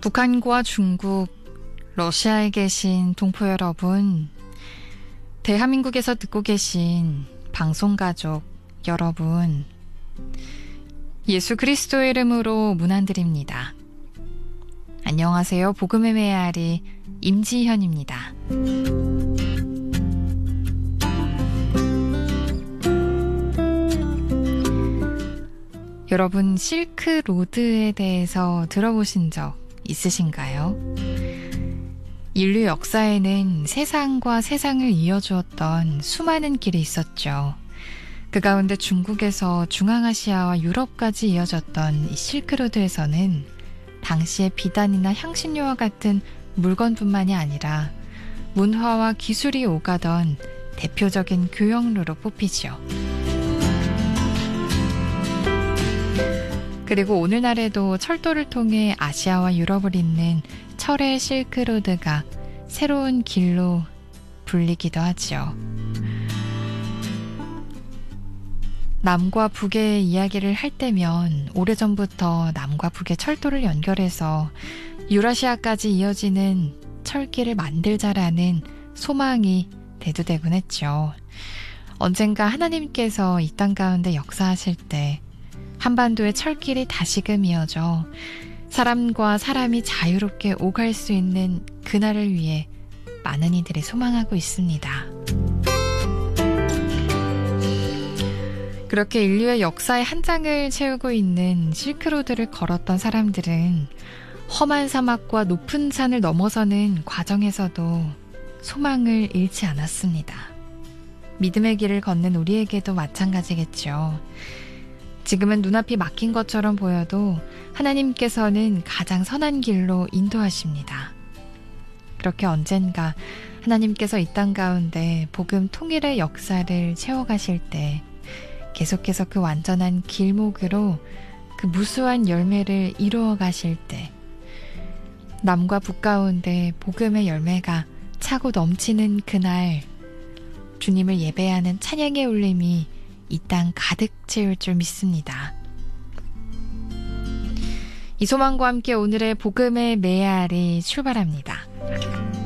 북한과 중국, 러시아에 계신 동포 여러분, 대한민국에서 듣고 계신 방송가족 여러분, 예수 그리스도의 이름으로 문안드립니다. 안녕하세요. 복음의 메아리 임지현입니다. 여러분, 실크로드에 대해서 들어보신 적 있으신가요? 인류 역사에는 세상과 세상을 이어주었던 수많은 길이 있었죠. 그 가운데 중국에서 중앙아시아와 유럽까지 이어졌던 이 실크로드에서는 당시의 비단이나 향신료와 같은 물건뿐만이 아니라 문화와 기술이 오가던 대표적인 교역로로 뽑히죠. 그리고 오늘날에도 철도를 통해 아시아와 유럽을 잇는 철의 실크로드가 새로운 길로 불리기도 하죠. 남과 북의 이야기를 할 때면 오래전부터 남과 북의 철도를 연결해서 유라시아까지 이어지는 철길을 만들자라는 소망이 대두되곤 했죠. 언젠가 하나님께서 이 땅 가운데 역사하실 때 한반도의 철길이 다시금 이어져 사람과 사람이 자유롭게 오갈 수 있는 그날을 위해 많은 이들이 소망하고 있습니다. 그렇게 인류의 역사의 한 장을 채우고 있는 실크로드를 걸었던 사람들은 험한 사막과 높은 산을 넘어서는 과정에서도 소망을 잃지 않았습니다. 믿음의 길을 걷는 우리에게도 마찬가지겠죠. 지금은 눈앞이 막힌 것처럼 보여도 하나님께서는 가장 선한 길로 인도하십니다. 그렇게 언젠가 하나님께서 이 땅 가운데 복음 통일의 역사를 채워가실 때 계속해서 그 완전한 길목으로 그 무수한 열매를 이루어 가실 때 남과 북 가운데 복음의 열매가 차고 넘치는 그날 주님을 예배하는 찬양의 울림이 이 땅 가득 채울 줄 믿습니다. 이 소망과 함께 오늘의 복음의 메아리 출발합니다.